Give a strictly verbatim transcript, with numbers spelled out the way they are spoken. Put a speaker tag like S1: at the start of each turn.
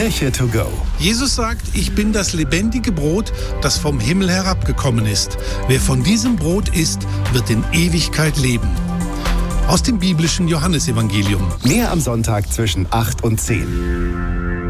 S1: Kirche to go.
S2: Jesus sagt, ich bin das lebendige Brot, das vom Himmel herabgekommen ist. Wer von diesem Brot isst, wird in Ewigkeit leben. Aus dem biblischen Johannesevangelium.
S1: Mehr am Sonntag zwischen acht und zehn.